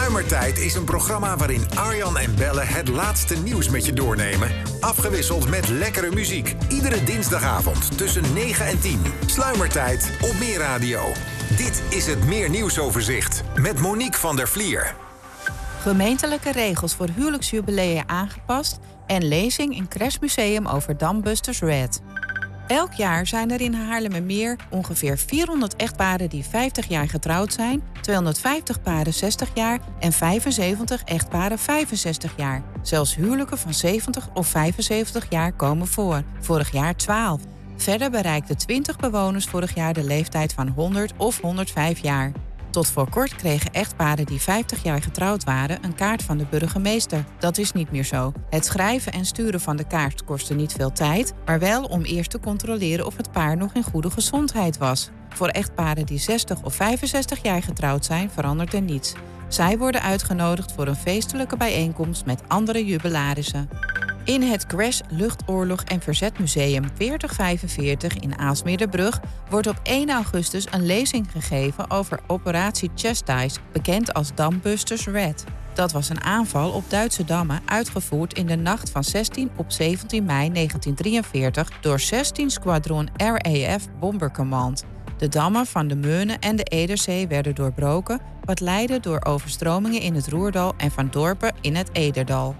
Sluimertijd is een programma waarin Arjan en Belle het laatste nieuws met je doornemen. Afgewisseld met lekkere muziek. Iedere dinsdagavond tussen 9 en 10. Sluimertijd op Meer Radio. Dit is het Meer Nieuwsoverzicht met Monique van der Vlier. Gemeentelijke regels voor huwelijksjubilea aangepast en lezing in Crashmuseum over Dambusters Red. Elk jaar zijn er in Haarlemmermeer ongeveer 400 echtparen die 50 jaar getrouwd zijn, 250 paren 60 jaar en 75 echtparen 65 jaar. Zelfs huwelijken van 70 of 75 jaar komen voor. Vorig jaar 12. Verder bereikten 20 bewoners vorig jaar de leeftijd van 100 of 105 jaar. Tot voor kort kregen echtparen die 50 jaar getrouwd waren een kaart van de burgemeester. Dat is niet meer zo. Het schrijven en sturen van de kaart kostte niet veel tijd, maar wel om eerst te controleren of het paar nog in goede gezondheid was. Voor echtparen die 60 of 65 jaar getrouwd zijn, verandert er niets. Zij worden uitgenodigd voor een feestelijke bijeenkomst met andere jubilarissen. In het Crash Luchtoorlog en Verzetmuseum 4045 in Aalsmeerderbrug wordt op 1 augustus een lezing gegeven over Operatie Chastise, bekend als Dambusters Red. Dat was een aanval op Duitse dammen uitgevoerd in de nacht van 16 op 17 mei 1943 door 16 Squadron RAF Bombercommand. De dammen van de Meune en de Ederzee werden doorbroken, wat leidde door overstromingen in het Roerdal en van dorpen in het Ederdal.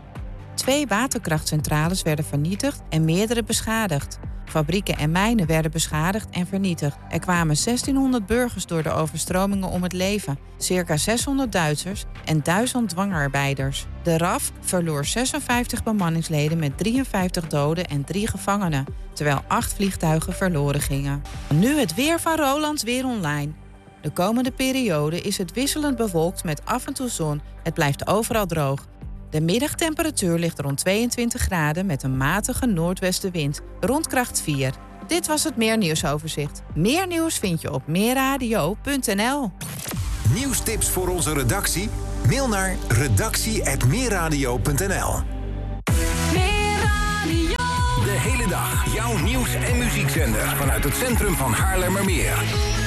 2 waterkrachtcentrales werden vernietigd en meerdere beschadigd. Fabrieken en mijnen werden beschadigd en vernietigd. Er kwamen 1600 burgers door de overstromingen om het leven, circa 600 Duitsers en 1000 dwangarbeiders. De RAF verloor 56 bemanningsleden met 53 doden en 3 gevangenen, terwijl 8 vliegtuigen verloren gingen. Nu het weer van Rolands Weer Online. De komende periode is het wisselend bewolkt met af en toe zon. Het blijft overal droog. De middagtemperatuur ligt rond 22 graden met een matige noordwestenwind, rond kracht 4. Dit was het Meer Nieuwsoverzicht. Meer nieuws vind je op meerradio.nl. Nieuwstips voor onze redactie? Mail naar redactie@meerradio.nl. De hele dag jouw nieuws- en muziekzender vanuit het centrum van Haarlemmermeer.